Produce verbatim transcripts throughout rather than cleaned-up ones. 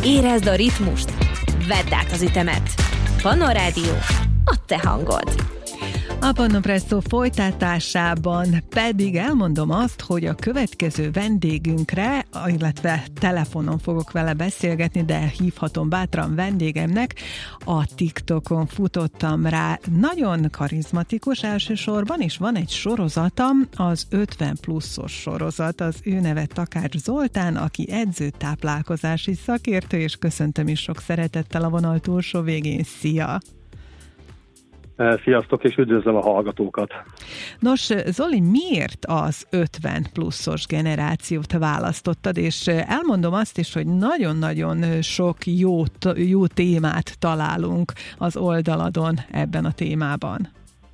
Érezd a ritmust, vedd át az ütemet. Pannon Rádió, a te hangod. A Pannon Presszó folytatásában pedig elmondom azt, hogy a következő vendégünkre, illetve telefonon fogok vele beszélgetni, de hívhatom bátran vendégemnek, a TikTokon futottam rá. Nagyon karizmatikus elsősorban, és van egy sorozatam, az ötven pluszos sorozat, az ő neve Takács Zoltán, aki edzőtáplálkozási szakértő, és köszöntöm is sok szeretettel a vonal túlsó végén. Szia! Sziasztok, és üdvözlöm a hallgatókat! Nos, Zoli, miért az ötven pluszos generációt választottad? És elmondom azt is, hogy nagyon-nagyon sok jó, jó témát találunk az oldaladon ebben a témában.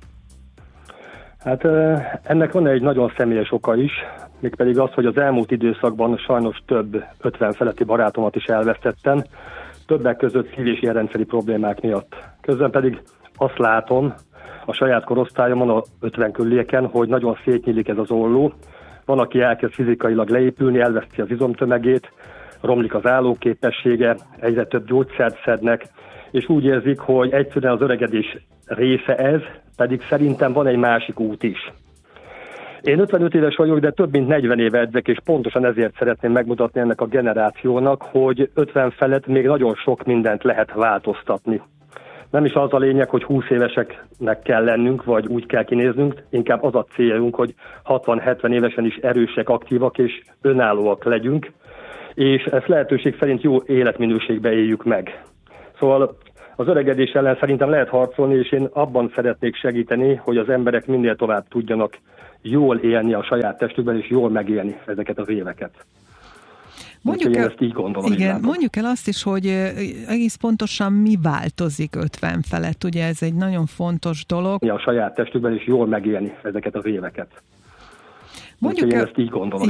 Hát ennek van egy nagyon személyes oka is, mégpedig az, hogy az elmúlt időszakban sajnos több ötven feletti barátomat is elvesztettem, többek között szív- és érrendszeri problémák miatt. Közben pedig azt látom a saját korosztályomon, a ötven körüléken, hogy nagyon szétnyílik ez az olló. Van, aki elkezd fizikailag leépülni, elveszti az izomtömegét, romlik az állóképessége, egyre több gyógyszert szednek, és úgy érzik, hogy egyszerűen az öregedés része ez, pedig szerintem van egy másik út is. Én ötvenöt éves vagyok, de több mint negyven éve edzek, és pontosan ezért szeretném megmutatni ennek a generációnak, hogy ötven felett még nagyon sok mindent lehet változtatni. Nem is az a lényeg, hogy húsz éveseknek kell lennünk, vagy úgy kell kinéznünk, inkább az a célunk, hogy hatvan-hetven évesen is erősek, aktívak és önállóak legyünk, és ezt lehetőség szerint jó életminőségbe éljük meg. Szóval az öregedés ellen szerintem lehet harcolni, és én abban szeretnék segíteni, hogy az emberek minél tovább tudjanak jól élni a saját testükben, és jól megélni ezeket az éveket. Mondjuk el, ezt így gondolom, igen, így mondjuk el azt is, hogy egész pontosan mi változik ötven felett. Ugye ez egy nagyon fontos dolog. A saját testükben is jól megélni ezeket az éveket. Mondjuk én el, ezt így gondolom.